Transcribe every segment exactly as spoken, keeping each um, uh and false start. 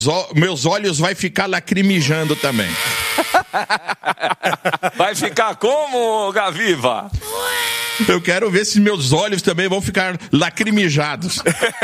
meus olhos vai ficar lacrimejando também. Vai ficar como, Gaviva? Eu quero ver se meus olhos também vão ficar lacrimejados.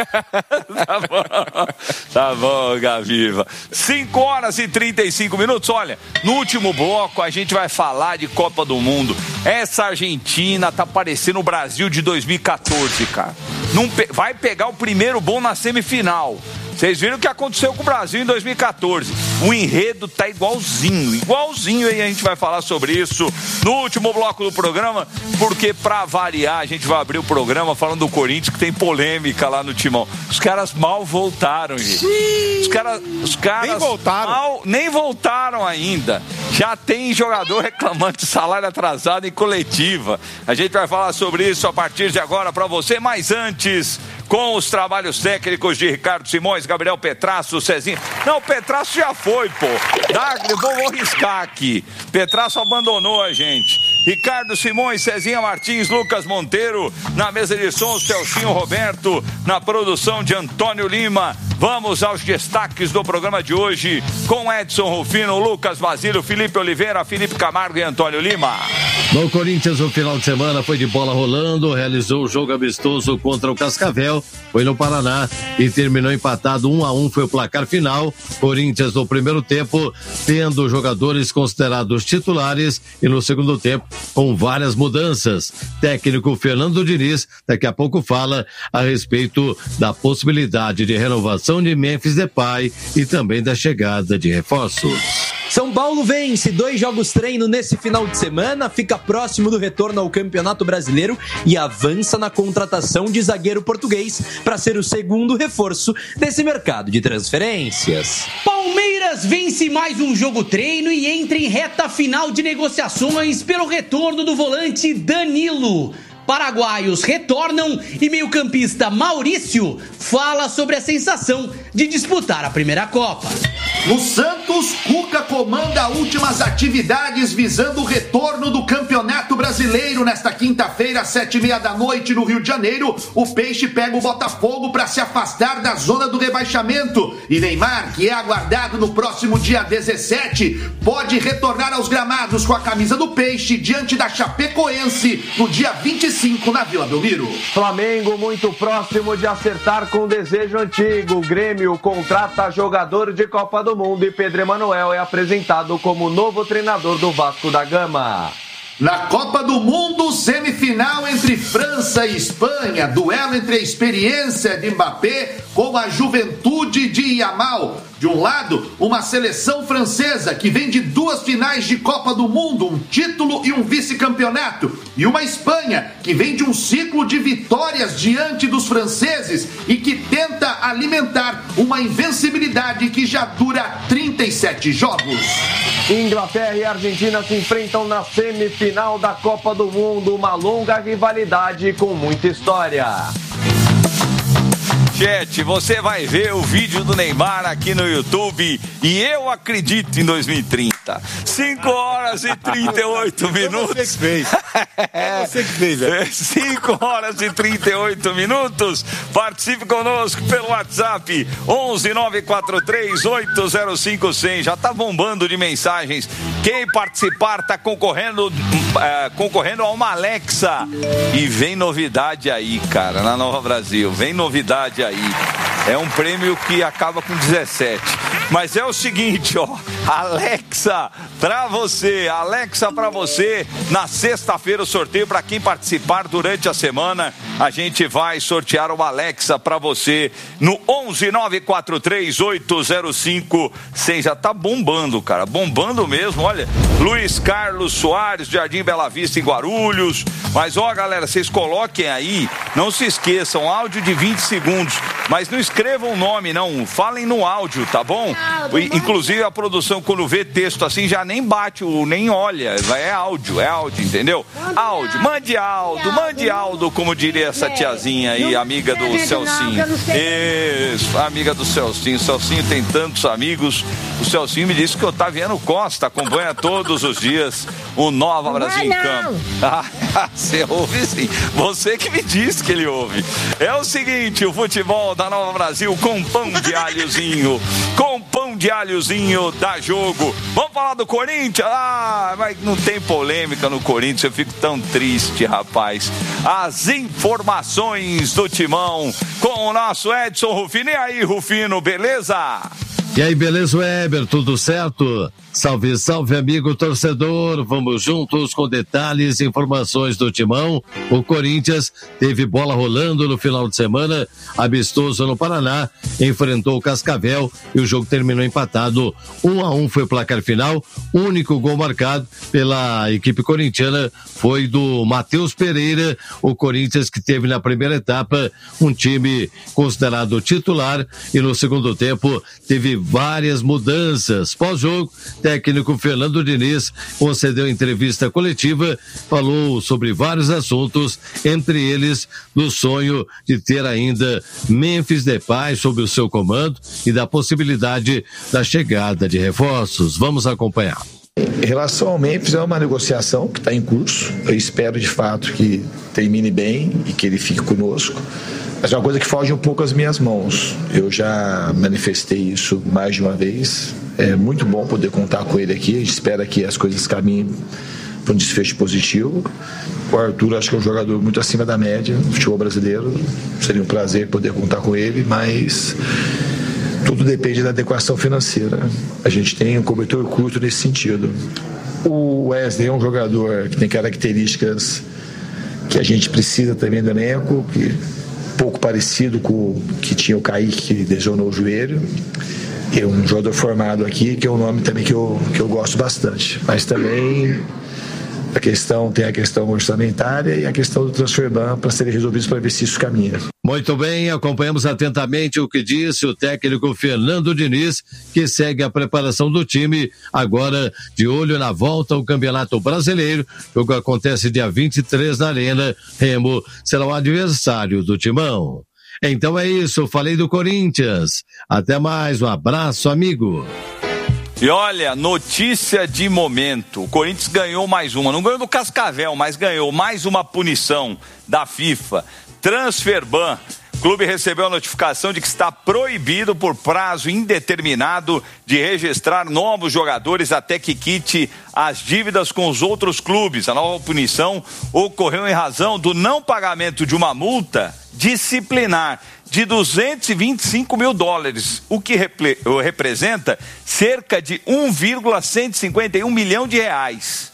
Tá bom, tá bom, Gaviva. cinco horas e trinta e cinco minutos. Olha, no último bloco a gente vai falar de Copa do Mundo. Essa Argentina tá parecendo o Brasil de dois mil e catorze, cara. Não pe... Vai pegar o primeiro bom na semifinal. Vocês viram o que aconteceu com o Brasil em dois mil e catorze. O enredo tá igualzinho, igualzinho, e a gente vai falar sobre isso no último bloco do programa, porque pra variar, a gente vai abrir o programa falando do Corinthians, que tem polêmica lá no Timão. Os caras mal voltaram, gente. Os caras, os caras nem voltaram. Mal, nem voltaram ainda. Já tem jogador reclamando de salário atrasado em coletiva. A gente vai falar sobre isso a partir de agora pra você, mas antes, com os trabalhos técnicos de Ricardo Simões, Gabriel Petrasso, Cezinha. Não, o Petrasso já foi, pô. Dá, eu vou, vou riscar aqui. Petrasso abandonou a gente. Ricardo Simões, Cezinha Martins, Lucas Monteiro, na mesa de som, Celcinho Roberto, na produção de Antônio Lima. Vamos aos destaques do programa de hoje, com Edson Rufino, Lucas Basílio, Felipe Oliveira, Felipe Camargo e Antônio Lima. No Corinthians, o final de semana foi de bola rolando, realizou o jogo amistoso contra o Cascavel, foi no Paraná e terminou empatado um a um, foi o placar final. Corinthians no primeiro tempo, tendo jogadores considerados titulares, e no segundo tempo com várias mudanças. Técnico Fernando Diniz daqui a pouco fala a respeito da possibilidade de renovação de Memphis Depay e também da chegada de reforços. São Paulo vence dois jogos treino nesse final de semana, fica próximo do retorno ao Campeonato Brasileiro e avança na contratação de zagueiro português para ser o segundo reforço desse mercado de transferências. Palmeiras vence mais um jogo treino e entra em reta final de negociações pelo retorno do volante Danilo. Paraguaios retornam e meio-campista Maurício fala sobre a sensação de disputar a primeira Copa. No Santos, Cuca comanda últimas atividades visando o retorno do Campeonato Brasileiro. Nesta quinta-feira, às sete e meia da noite, no Rio de Janeiro, o Peixe pega o Botafogo para se afastar da zona do rebaixamento. E Neymar, que é aguardado no próximo dia dezessete, pode retornar aos gramados com a camisa do Peixe diante da Chapecoense no dia vinte e cinco na Vila Belmiro. Flamengo muito próximo de acertar com o desejo antigo. O Grêmio contrata jogador de Copa do Mundo e Pedro Emanuel é apresentado como novo treinador do Vasco da Gama. Na Copa do Mundo, semifinal entre França e Espanha, duelo entre a experiência de Mbappé com a juventude de Yamal. De um lado, uma seleção francesa que vem de duas finais de Copa do Mundo, um título e um vice-campeonato. E uma Espanha que vem de um ciclo de vitórias diante dos franceses e que tenta alimentar uma invencibilidade que já dura trinta e sete jogos. Inglaterra e Argentina se enfrentam na semifinal da Copa do Mundo, uma longa rivalidade com muita história. Chat, você vai ver o vídeo do Neymar aqui no YouTube e eu acredito em dois mil e trinta. cinco horas e trinta e oito minutos. É você que fez. É você que fez, velho. cinco horas e trinta e oito minutos. Participe conosco pelo WhatsApp onze nove quatro três oito zero cinco cem. Já tá bombando de mensagens. Quem participar tá concorrendo, é, concorrendo a uma Alexa. E vem novidade aí, cara, na Nova Brasil. Vem novidade aí. É um prêmio que acaba com dezessete. Mas é o seguinte, ó, Alexa pra você, Alexa pra você. Na sexta-feira o sorteio para quem participar durante a semana, a gente vai sortear uma Alexa pra você no onze nove quatro três oito zero cinco cem. Já tá bombando, cara, bombando mesmo. Olha, Luiz Carlos Soares, Jardim Bela Vista em Guarulhos. Mas ó, galera, vocês coloquem aí, não se esqueçam, áudio de vinte segundos, mas não escrevam o nome não, falem no áudio, tá bom? Inclusive a produção, quando vê texto assim, já nem bate, nem olha, é áudio, é áudio, entendeu? Áudio, mande áudio, mande áudio, como diria essa tiazinha aí, amiga do Celcinho. Isso, amiga do Celcinho. O Celcinho tem tantos amigos. O Celcinho me disse que o Otaviano Costa acompanha todos os dias o Nova Brasil em Campo. Ah, Você ouve sim. Você que me disse que ele ouve. É o seguinte, o futebol da Nova Brasil com pão de alhozinho. Com pão de alhozinho dá jogo. Vamos falar do Corinthians? Ah, mas não tem polêmica no Corinthians. Eu fico tão triste, rapaz. As informações do Timão com o nosso Edson Rufino. E aí, Rufino, beleza? E aí, beleza, Weber? Tudo certo? Salve, salve, amigo torcedor. Vamos juntos com detalhes e informações do Timão. O Corinthians teve bola rolando no final de semana, amistoso no Paraná, enfrentou o Cascavel e o jogo terminou empatado. Um a um foi o placar final. O único gol marcado pela equipe corintiana foi do Matheus Pereira, o Corinthians que teve na primeira etapa um time considerado titular e no segundo tempo teve várias mudanças. Pós-jogo, técnico Fernando Diniz concedeu entrevista coletiva, falou sobre vários assuntos, entre eles do sonho de ter ainda Memphis Depay sob o seu comando e da possibilidade da chegada de reforços. Vamos acompanhar. Em relação ao Memphis, é uma negociação que está em curso. Eu espero de fato que termine bem e que ele fique conosco. Mas é uma coisa que foge um pouco às minhas mãos. Eu já manifestei isso mais de uma vez. É muito bom poder contar com ele aqui. A gente espera que as coisas caminhem para um desfecho positivo. O Arthur acho que é um jogador muito acima da média do futebol brasileiro. Seria um prazer poder contar com ele, mas tudo depende da adequação financeira. A gente tem um cobertor curto nesse sentido. O Wesley é um jogador que tem características que a gente precisa também do elenco, que pouco parecido com o que tinha o Kaique, que lesionou o joelho. E um jogador formado aqui, que é um nome também que eu, que eu gosto bastante. Mas também a questão, tem a questão orçamentária e a questão do transfer ban para serem resolvidos para ver se isso caminha. Muito bem, acompanhamos atentamente o que disse o técnico Fernando Diniz, que segue a preparação do time, agora de olho na volta ao Campeonato Brasileiro. O jogo acontece dia vinte e três na Arena. Remo será o adversário do Timão. Então é isso, falei do Corinthians. Até mais, um abraço, amigo. E olha, notícia de momento, o Corinthians ganhou mais uma, não ganhou do Cascavel, mas ganhou mais uma punição da FIFA, transfer ban. O clube recebeu a notificação de que está proibido por prazo indeterminado de registrar novos jogadores até que quite as dívidas com os outros clubes. A nova punição ocorreu em razão do não pagamento de uma multa disciplinar de duzentos e vinte e cinco mil dólares, o que repre- representa cerca de um vírgula cento e cinquenta e um milhão de reais.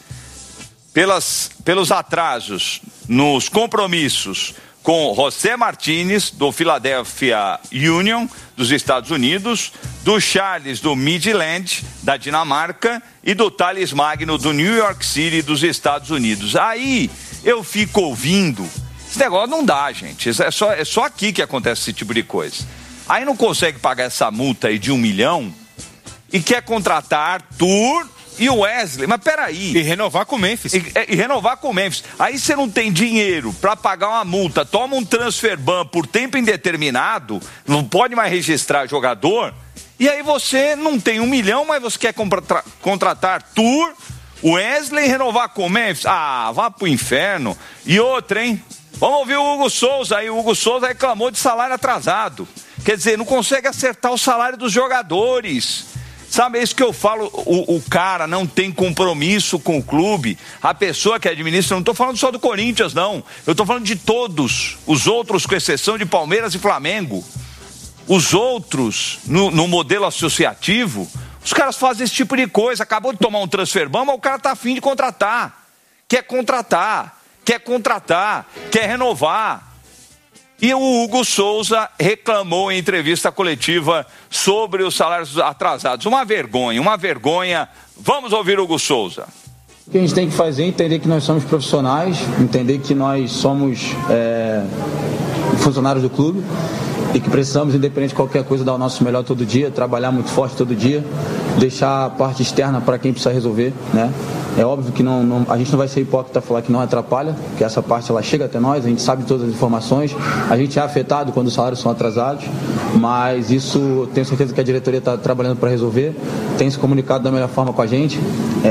Pelas, pelos atrasos nos compromissos com José Martinez, do Philadelphia Union, dos Estados Unidos, do Charles, do Midland, da Dinamarca, e do Thales Magno, do New York City, dos Estados Unidos. Aí eu fico ouvindo, esse negócio não dá, gente, é só, é só aqui que acontece esse tipo de coisa. Aí não consegue pagar essa multa aí de um milhão e quer contratar Arthur e o Wesley, mas peraí. E renovar com o Memphis. E, e renovar com o Memphis. Aí você não tem dinheiro para pagar uma multa, toma um transfer ban por tempo indeterminado, não pode mais registrar jogador, e aí você não tem um milhão, mas você quer contratar, contratar Arthur, Wesley e renovar com o Memphis? Ah, vá pro inferno. E outra, hein? Vamos ouvir o Hugo Souza aí. O Hugo Souza reclamou de salário atrasado. Quer dizer, não consegue acertar o salário dos jogadores. Sabe, é isso que eu falo, o, o cara não tem compromisso com o clube, a pessoa que administra, não estou falando só do Corinthians, não, eu estou falando de todos, os outros, com exceção de Palmeiras e Flamengo, os outros, no, no modelo associativo, os caras fazem esse tipo de coisa, acabou de tomar um transfer ban, mas o cara está afim de contratar, quer contratar, quer contratar, quer renovar. E o Hugo Souza reclamou em entrevista coletiva sobre os salários atrasados. Uma vergonha, uma vergonha. Vamos ouvir o Hugo Souza. O que a gente tem que fazer é entender que nós somos profissionais, entender que nós somos é, funcionários do clube e que precisamos, independente de qualquer coisa, dar o nosso melhor todo dia, trabalhar muito forte todo dia, deixar a parte externa para quem precisa resolver, né? É óbvio que não, não, a gente não vai ser hipócrita falar que não atrapalha, que essa parte ela chega até nós, a gente sabe todas as informações, a gente é afetado quando os salários são atrasados, mas isso tenho certeza que a diretoria está trabalhando para resolver, tem se comunicado da melhor forma com a gente, é,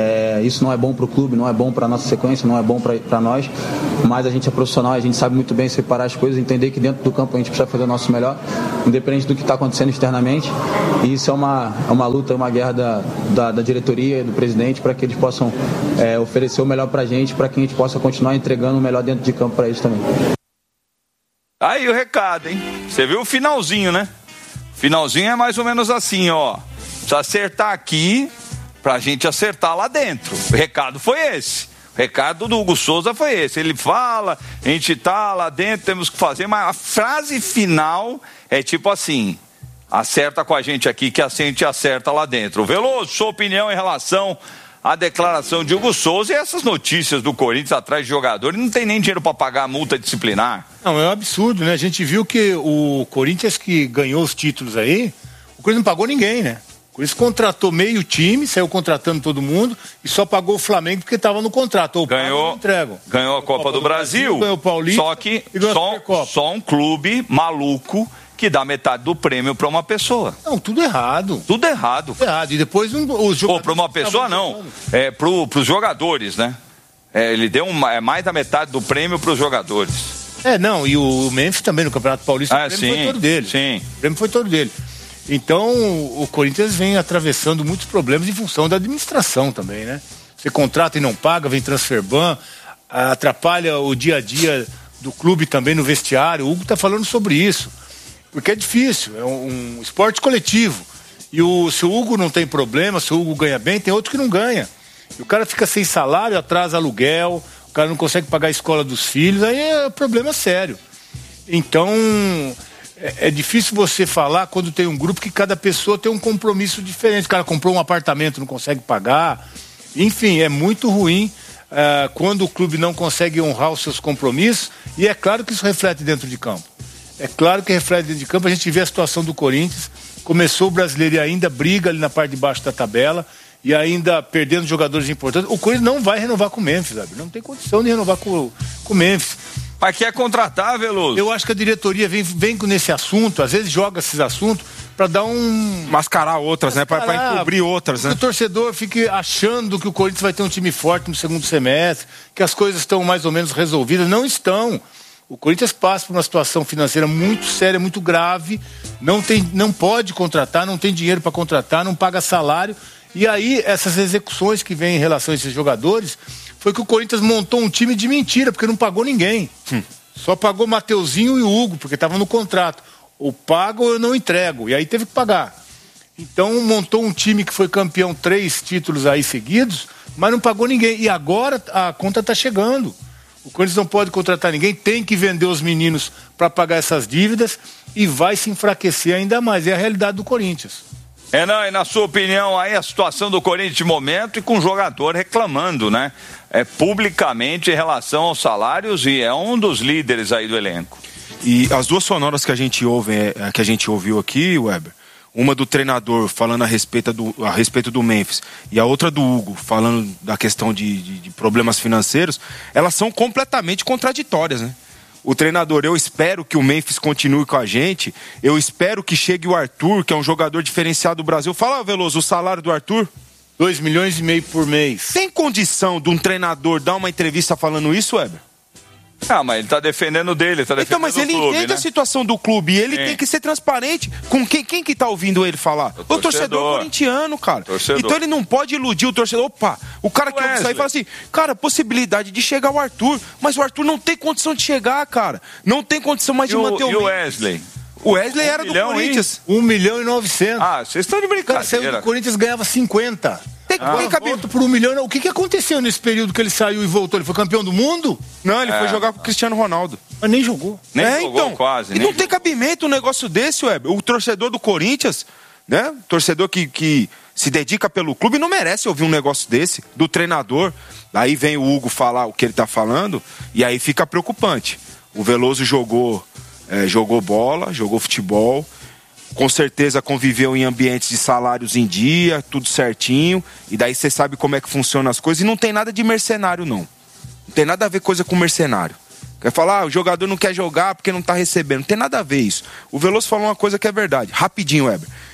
isso não é bom para o clube, não é bom para a nossa sequência, não é bom para nós, mas a gente é profissional, a gente sabe muito bem separar as coisas, entender que dentro do campo a gente precisa fazer o nosso melhor, independente do que está acontecendo externamente, e isso é uma, é uma luta, é uma guerra da, da, da diretoria e do presidente para que eles possam é, oferecer o melhor para a gente, para que a gente possa continuar entregando o melhor dentro de campo para eles também. Aí o recado, hein? Você viu o finalzinho, né? Finalzinho é mais ou menos assim, ó. Precisa acertar aqui pra gente acertar lá dentro. O recado foi esse. O recado do Hugo Souza foi esse. Ele fala, a gente tá lá dentro, temos que fazer, mas a frase final é tipo assim: acerta com a gente aqui que a gente acerta lá dentro. Veloso, sua opinião em relação à declaração de Hugo Souza e essas notícias do Corinthians atrás de jogador, não tem nem dinheiro para pagar a multa disciplinar. Não, é um absurdo, né? A gente viu que o Corinthians que ganhou os títulos aí, o Corinthians não pagou ninguém, né? O Corinthians contratou meio time, saiu contratando todo mundo e só pagou o Flamengo porque estava no contrato. Ou ganhou, ganhou a Copa, Copa do, do Brasil, Brasil, ganhou o Paulista, só que só, só um clube maluco que dá metade do prêmio para uma pessoa. Não, tudo errado. Tudo errado. Tudo errado. E depois um, os jogadores... Ou para uma pessoa não, é para os jogadores, né? É, ele deu uma, é mais da metade do prêmio para os jogadores. É, não, e o Memphis também no Campeonato Paulista, ah, o prêmio sim, foi todo dele. Sim. O prêmio foi todo dele. Então, o Corinthians vem atravessando muitos problemas em função da administração também, né? Você contrata e não paga, vem transfer ban, atrapalha o dia a dia do clube também no vestiário. O Hugo está falando sobre isso. Porque é difícil, é um, um esporte coletivo. E o, se o Hugo não tem problema, se o Hugo ganha bem, tem outro que não ganha. E o cara fica sem salário, atrasa aluguel, o cara não consegue pagar a escola dos filhos, aí é problema sério. Então, é, é difícil você falar quando tem um grupo que cada pessoa tem um compromisso diferente. O cara comprou um apartamento, não consegue pagar. Enfim, é muito ruim uh, quando o clube não consegue honrar os seus compromissos. E é claro que isso reflete dentro de campo. É claro que reflete dentro de campo. A gente vê a situação do Corinthians. Começou o brasileiro e ainda briga ali na parte de baixo da tabela. E ainda perdendo jogadores importantes. O Corinthians não vai renovar com o Memphis, sabe? Não tem condição de renovar com, com o Memphis. Mas quer contratar, Veloso? Eu acho que a diretoria vem, vem nesse assunto, às vezes joga esses assuntos para dar um... Mascarar outras, Mascarar, né? Para encobrir outras, né? Que o torcedor fique achando que o Corinthians vai ter um time forte no segundo semestre, que as coisas estão mais ou menos resolvidas. Não estão. O Corinthians passa por uma situação financeira muito séria, muito grave. Não, tem, não pode contratar, não tem dinheiro para contratar, não paga salário. E aí, essas execuções que vêm em relação a esses jogadores, foi que o Corinthians montou um time de mentira, porque não pagou ninguém. Hum. Só pagou Mateuzinho e o Hugo, porque estavam no contrato. Ou pago ou eu não entrego. E aí teve que pagar. Então, montou um time que foi campeão três títulos aí seguidos, mas não pagou ninguém. E agora a conta está chegando. O Corinthians não pode contratar ninguém, tem que vender os meninos para pagar essas dívidas e vai se enfraquecer ainda mais. É a realidade do Corinthians. É, não, e na sua opinião aí a situação do Corinthians de momento e com o jogador reclamando, né? É, publicamente em relação aos salários e é um dos líderes aí do elenco. E as duas sonoras que a gente ouve, que a gente ouviu aqui, Weber, uma do treinador falando a respeito do, a respeito do Memphis e a outra do Hugo falando da questão de, de, de problemas financeiros, elas são completamente contraditórias, né? O treinador, eu espero que o Memphis continue com a gente, eu espero que chegue o Arthur, que é um jogador diferenciado do Brasil. Fala, Veloso, o salário do Arthur? Dois milhões e meio por mês. Tem condição de um treinador dar uma entrevista falando isso, Weber? Ah, mas ele tá defendendo dele, tá defendendo então, mas do ele clube, entende né? a situação do clube e ele Sim. tem que ser transparente com quem, quem que tá ouvindo ele falar? O torcedor, o torcedor corintiano, cara. Torcedor. Então ele não pode iludir o torcedor. Opa, o cara que ouve isso aí fala assim, cara, possibilidade de chegar o Arthur, mas o Arthur não tem condição de chegar, cara. Não tem condição mais de e manter o o E o Wesley? O Wesley um era milhão, do Corinthians. Um milhão e novecentos. Ah, vocês estão de brincadeira. O cara saiu do Corinthians, ganhava cinquenta. Tem, ah, tem cabelo. Por um milhão. O que, que aconteceu nesse período que ele saiu e voltou? Ele foi campeão do mundo? Não, ele é. foi jogar com o Cristiano Ronaldo. Mas nem jogou. Nem é, jogou então, quase. E nem não jogou. tem cabimento um negócio desse, Weber. O torcedor do Corinthians, né? Torcedor que, que se dedica pelo clube não merece ouvir um negócio desse, do treinador. Aí vem o Hugo falar o que ele tá falando e aí fica preocupante. O Veloso jogou, é, jogou bola, jogou futebol. Com certeza conviveu em ambientes de salários em dia, tudo certinho. E daí você sabe como é que funcionam as coisas. E não tem nada de mercenário, não. Não tem nada a ver coisa com mercenário. Quer falar, ah, o jogador não quer jogar porque não tá recebendo. Não tem nada a ver isso. O Veloso falou uma coisa que é verdade. Rapidinho, Weber.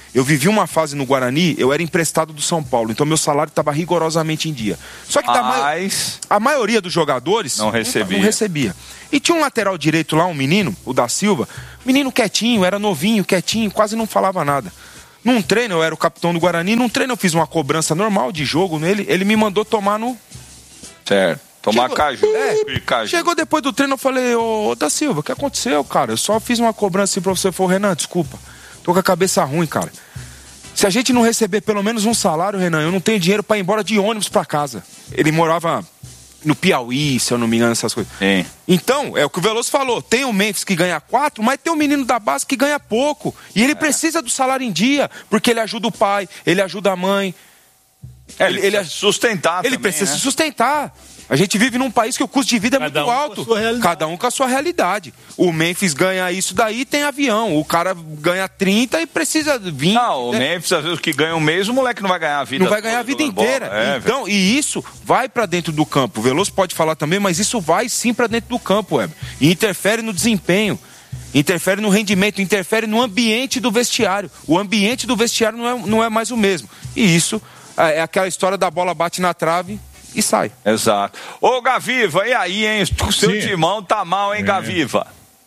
Eu vivi uma fase no Guarani, eu era emprestado do São Paulo, então meu salário estava rigorosamente em dia. Só que da Mas... ma... a maioria dos jogadores não recebia. não recebia. E tinha um lateral direito lá, um menino, o da Silva, menino quietinho, era novinho, quietinho, quase não falava nada. Num treino, eu era o capitão do Guarani, num treino eu fiz uma cobrança normal de jogo nele, ele me mandou tomar no... Certo. Tomar chegou, caju. É, caju. Chegou depois do treino, eu falei, ô, ô da Silva, o que aconteceu, cara? Eu só fiz uma cobrança assim pra você. Falou, Renan, desculpa, tô com a cabeça ruim, cara. Se a gente não receber pelo menos um salário, Renan, eu não tenho dinheiro pra ir embora de ônibus pra casa. Ele morava no Piauí, se eu não me engano, essas coisas. Sim. Então, é o que o Veloso falou, tem o Memphis que ganha quatro, mas tem o menino da base que ganha pouco. E ele é. precisa do salário em dia, porque ele ajuda o pai, ele ajuda a mãe. É, ele, ele precisa sustentar Ele também, precisa né? se sustentar. A gente vive num país que o custo de vida é Cada muito um alto. com a sua Cada um com a sua realidade. O Memphis ganha isso daí, tem avião. O cara ganha trinta e precisa vir. Não, o né? Memphis, às vezes, que ganha um mês, o moleque não vai ganhar a vida. Não vai ganhar a vida inteira. É, então, velho. E isso vai pra dentro do campo. O Veloso pode falar também, mas isso vai sim pra dentro do campo, Weber. E interfere no desempenho. Interfere no rendimento, interfere no ambiente do vestiário. O ambiente do vestiário não é, não é mais o mesmo. E isso é aquela história da bola bate na trave e sai. Exato. Ô, Gaviva, e aí, hein? O seu Sim. timão tá mal, hein, É. Gaviva?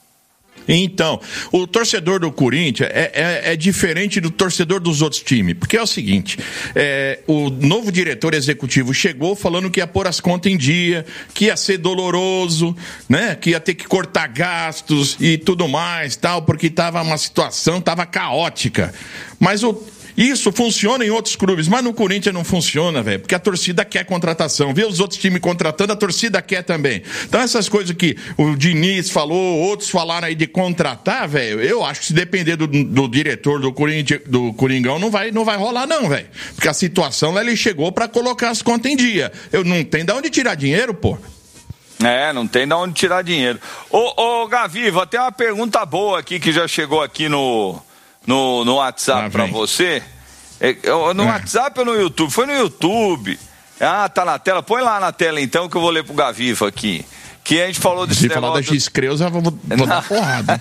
Então, o torcedor do Corinthians é, é, é diferente do torcedor dos outros times, porque é o seguinte, é, o novo diretor executivo chegou falando que ia pôr as contas em dia, que ia ser doloroso, né, que ia ter que cortar gastos e tudo mais, tal, porque estava uma situação, estava caótica. Mas o Isso funciona em outros clubes, mas no Corinthians não funciona, velho, porque a torcida quer contratação. Vê os outros times contratando, a torcida quer também. Então essas coisas que o Diniz falou, outros falaram aí de contratar, velho, eu acho que se depender do, do diretor do Corinthians, do Coringão, não vai, não vai rolar não, velho. Porque a situação lá, ele chegou pra colocar as contas em dia. Eu não tenho de onde tirar dinheiro, pô. É, não tem de onde tirar dinheiro. Ô, ô Gaviva, tem uma pergunta boa aqui que já chegou aqui no... No, no WhatsApp ah, pra você. É, no é. WhatsApp ou no YouTube? Foi no YouTube. Ah, tá na tela. Põe lá na tela então que eu vou ler pro Gaviva aqui. Que a gente falou desse Se negócio... falar da Giscreuza, eu vou, vou dar porrada.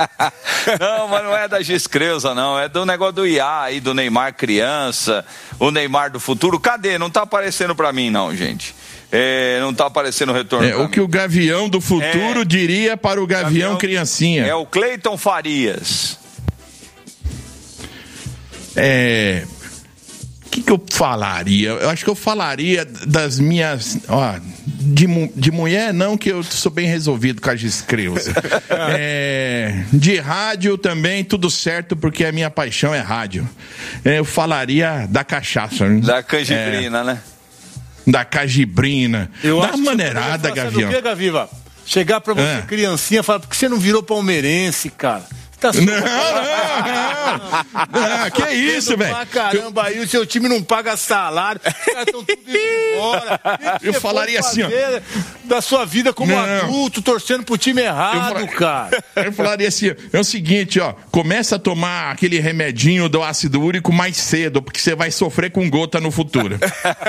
Não, mas não é da Giscreuza, não. É do negócio do I A aí, do Neymar criança, o Neymar do futuro. Cadê? Não tá aparecendo pra mim, não, gente. É, não tá aparecendo o retorno. É, o que o Gavião do futuro é, diria para o Gavião, Gavião criancinha. É o Cleiton Farias. É... O que, que eu falaria? Eu acho que eu falaria das minhas... Ó, de, de mulher não, que eu sou bem resolvido com a Giscreuza. É, de rádio também, tudo certo, porque a minha paixão é rádio. É, eu falaria da cachaça. Hein? Da canjibrina, é, né? Da cajibrina. Eu da maneirada, Gavião. O que, Gaviva? Chegar pra você, é. criancinha, falar, por que você não virou palmeirense, cara? Tá não, não, não, não. Que é isso, velho? Caramba, aí o seu time não paga salário, os caras estão tudo indo embora. Eu falaria assim, ó. Da sua vida como não. adulto, torcendo pro time errado, eu cara. Eu falaria assim, é o seguinte, ó, começa a tomar aquele remedinho do ácido úrico mais cedo, porque você vai sofrer com gota no futuro.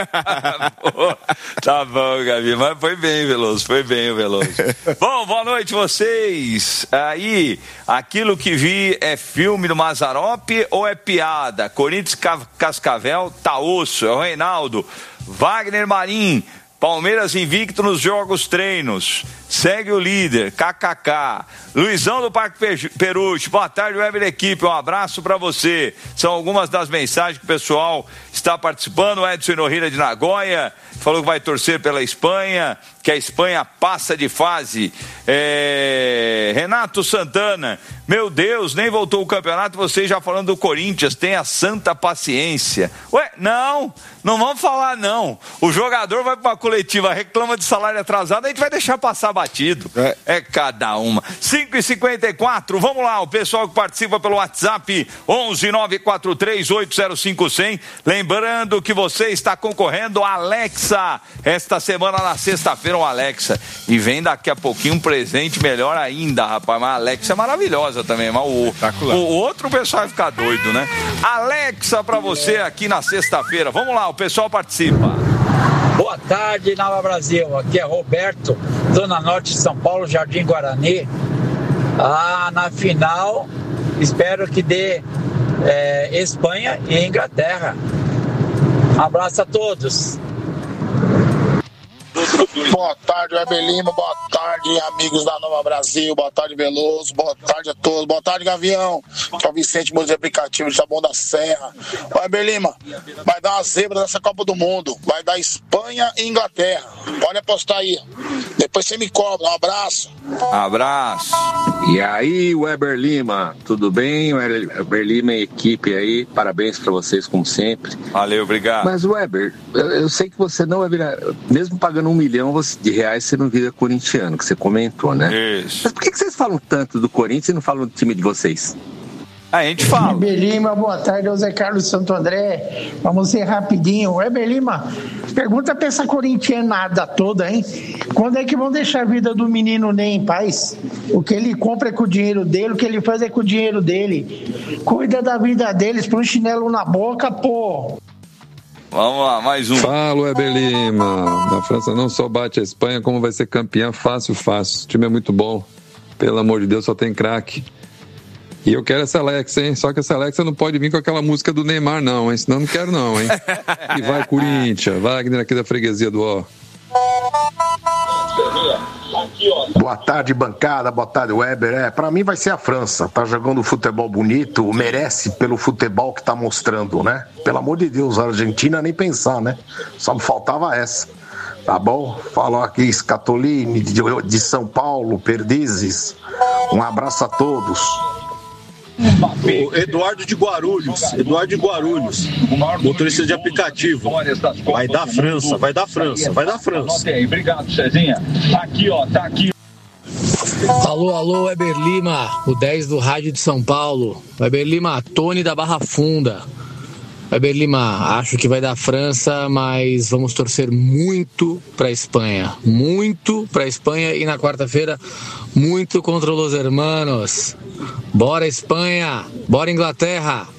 Tá bom, Gabi, mas foi bem, Veloso, foi bem, Veloso. Bom, boa noite vocês. Aí, aquilo que vi é filme do Mazzaropi ou é piada? Corinthians Cascavel, tá osso, é o Reinaldo. Wagner Marim, Palmeiras invicto nos jogos treinos. Segue o líder, kkk. Luizão do Parque Peruche, boa tarde, Web da equipe, um abraço pra você. São algumas das mensagens que o pessoal está participando. O Edson Norrira de Nagoya falou que vai torcer pela Espanha, que a Espanha passa de fase. É... Renato Santana, meu Deus, nem voltou o campeonato, vocês já falando do Corinthians, tenha santa paciência. Ué, não, não vamos falar não. O jogador vai para uma coletiva, reclama de salário atrasado, a gente vai deixar passar batido. É, é cada uma. cinco e cinquenta e quatro, vamos lá, o pessoal que participa pelo WhatsApp, onze nove quatro três oito zero cinco zero zero. Lembrando que você está concorrendo a Alexa, esta semana na sexta-feira, um Alexa. E vem daqui a pouquinho um presente melhor ainda, rapaz. Mas a Alexa é maravilhosa também, mas o, o outro o pessoal vai ficar doido, né? Alexa pra você aqui na sexta-feira. Vamos lá, o pessoal participa. Boa tarde, Nova Brasil. Aqui é Roberto, Zona Norte de São Paulo, Jardim Guarani. Ah, na final, espero que dê é, Espanha e Inglaterra. Abraço a todos. Boa tarde, Weber Lima. Boa tarde, amigos da Nova Brasil. Boa tarde, Veloso. Boa tarde a todos. Boa tarde, Gavião. Que é o Vicente Moura de Aplicativo de Taboão da Serra. Weber Lima, vai dar uma zebra nessa Copa do Mundo. Vai dar Espanha e Inglaterra. Pode apostar aí. Depois você me cobra. Um abraço. Abraço. E aí, Weber Lima, tudo bem? Weber Lima e equipe aí, parabéns pra vocês como sempre. Valeu, obrigado. Mas, Weber, eu, eu sei que você não vai virar, mesmo pagando um milhão de reais, você não vira corintiano, que você comentou, né? Isso. Mas por que vocês falam tanto do Corinthians e não falam do time de vocês? A gente fala. Weber Lima, boa tarde, José Carlos Santo André. Vamos ser rapidinho. Weber Lima, pergunta pra essa corintianada toda, hein? Quando é que vão deixar a vida do menino Ney em paz? O que ele compra é com o dinheiro dele, o que ele faz é com o dinheiro dele. Cuida da vida deles, põe um chinelo na boca, pô. Vamos lá, mais um. Fala, Weber Lima. A França não só bate a Espanha, como vai ser campeã fácil, fácil. O time é muito bom. Pelo amor de Deus, só tem craque. E eu quero essa Alexa, hein? Só que essa Alexa não pode vir com aquela música do Neymar, não, hein? Senão não quero, não, hein? E vai, Corinthians. Wagner aqui da freguesia do Ó. Boa tarde, bancada. Boa tarde, Weber. É, pra mim vai ser a França. Tá jogando futebol bonito, merece pelo futebol que tá mostrando, né? Pelo amor de Deus, a Argentina nem pensar, né? Só me faltava essa. Tá bom? Falou aqui Scatolini de, de São Paulo, Perdizes. Um abraço a todos. O Eduardo de Guarulhos, Eduardo de Guarulhos, motorista de aplicativo. Vai dar França, vai dar França, vai dar França. Obrigado, Cezinha. Aqui, ó, tá aqui. Alô, alô, Weber Lima, o dez do rádio de São Paulo. Weber Lima, Tony da Barra Funda. Weber Lima, acho que vai dar França, mas vamos torcer muito para a Espanha. Muito para a Espanha e na quarta-feira, muito contra os hermanos. Bora Espanha, bora Inglaterra.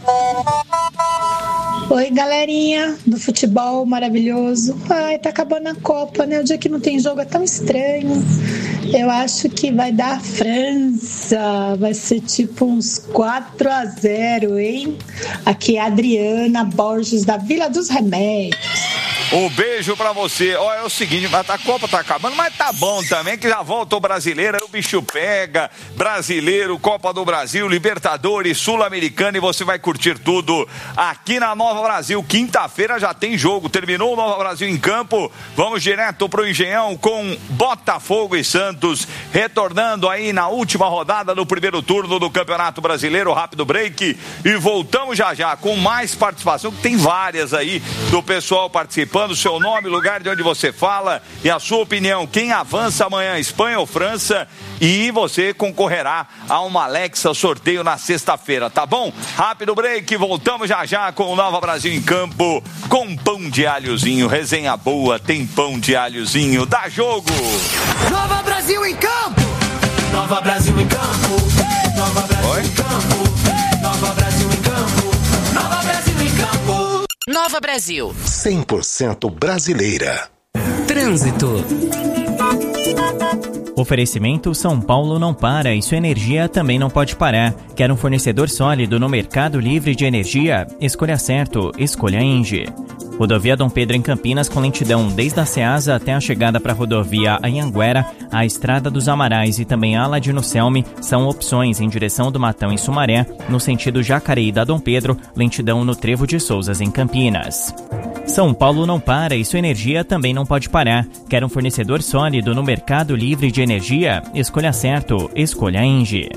Oi, galerinha do futebol maravilhoso. Ai, tá acabando a Copa, né? O dia que não tem jogo é tão estranho. Eu acho que vai dar França. Vai ser tipo uns quatro a zero, hein? Aqui é a Adriana Borges, da Vila dos Remédios. Um beijo pra você. Ó, é o seguinte, a Copa tá acabando, mas tá bom também, que já volta o brasileiro, aí o bicho pega. Brasileiro, Copa do Brasil, Libertadores, Sul-Americana, e você vai curtir tudo aqui na Nova Brasil. Quinta-feira já tem jogo. Terminou o Nova Brasil em campo. Vamos direto pro Engenhão com Botafogo e Santos, retornando aí na última rodada do primeiro turno do Campeonato Brasileiro. Rápido break e voltamos já já com mais participação, que tem várias aí do pessoal participando. Seu nome, lugar de onde você fala e a sua opinião. Quem avança amanhã, Espanha ou França? E você concorrerá a uma Alexa sorteio na sexta-feira, tá bom? Rápido break, voltamos já já com o Nova Brasil em campo, com pão de alhozinho, resenha boa, tem pão de alhozinho, dá jogo! Nova Brasil em campo! Nova Brasil em campo! Nova Brasil Oi? em campo! Nova Brasil em campo! Nova Brasil em campo! Nova Brasil. cem por cento brasileira. Trânsito. Oferecimento São Paulo não para e sua energia também não pode parar. Quer um fornecedor sólido no mercado livre de energia? Escolha certo, escolha Engie. Rodovia Dom Pedro em Campinas com lentidão desde a Ceasa até a chegada para a rodovia Anhanguera, a Estrada dos Amarais e também a Aladino Selme são opções em direção do Matão em Sumaré, no sentido Jacareí da Dom Pedro, lentidão no Trevo de Souzas em Campinas. São Paulo não para e sua energia também não pode parar. Quer um fornecedor sólido no mercado livre de energia? Escolha certo, escolha Engie.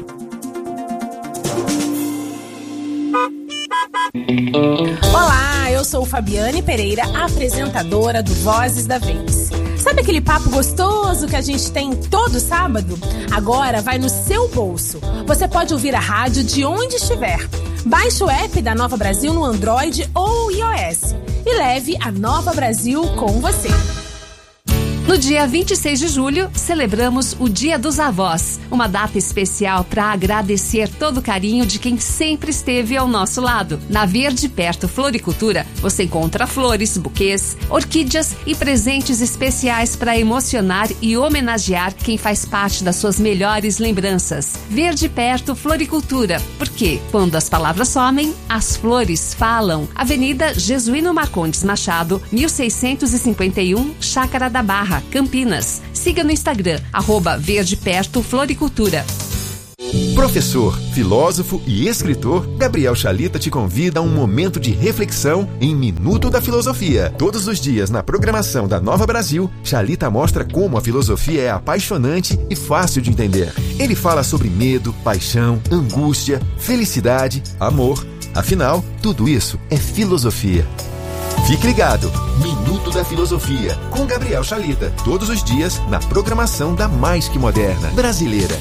Olá, eu sou Fabiane Pereira, apresentadora do Vozes da Vez. Sabe aquele papo gostoso que a gente tem todo sábado? Agora vai no seu bolso. Você pode ouvir a rádio de onde estiver. Baixe o app da Nova Brasil no Android ou iOS e leve a Nova Brasil com você. No dia vinte e seis de julho, celebramos o Dia dos Avós, uma data especial para agradecer todo o carinho de quem sempre esteve ao nosso lado. Na Verde Perto Floricultura, você encontra flores, buquês, orquídeas e presentes especiais para emocionar e homenagear quem faz parte das suas melhores lembranças. Verde Perto Floricultura, porque quando as palavras somem, as flores falam. Avenida Jesuíno Marcondes Machado, mil seiscentos e cinquenta e um, Chácara da Barra, Campinas. Siga no Instagram, arroba Verde Perto Floricultura. Professor, filósofo e escritor, Gabriel Chalita te convida a um momento de reflexão em Minuto da Filosofia. Todos os dias na programação da Nova Brasil, Chalita mostra como a filosofia é apaixonante e fácil de entender. Ele fala sobre medo, paixão, angústia, felicidade, amor. Afinal, tudo isso é filosofia. Fique ligado, Minuto da Filosofia, com Gabriel Chalita, todos os dias na programação da mais que moderna brasileira.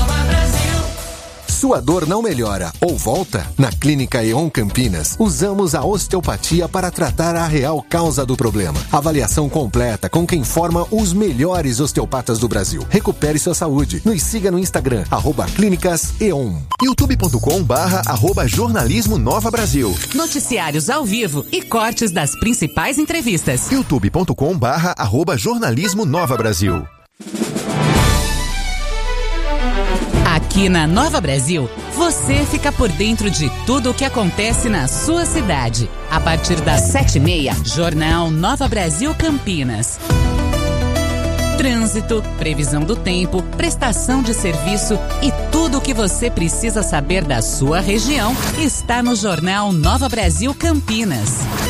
Sua dor não melhora ou volta? Na Clínica E O N Campinas, usamos a osteopatia para tratar a real causa do problema. Avaliação completa com quem forma os melhores osteopatas do Brasil. Recupere sua saúde. Nos siga no Instagram, arroba Clínicas E O N. youtube ponto com barra arroba jornalismo Nova Brasil. Noticiários ao vivo e cortes das principais entrevistas. youtube ponto com barra arroba jornalismo Nova Brasil. Aqui na Nova Brasil, você fica por dentro de tudo o que acontece na sua cidade. A partir das sete e meia, Jornal Nova Brasil Campinas. Trânsito, previsão do tempo, prestação de serviço e tudo o que você precisa saber da sua região está no Jornal Nova Brasil Campinas.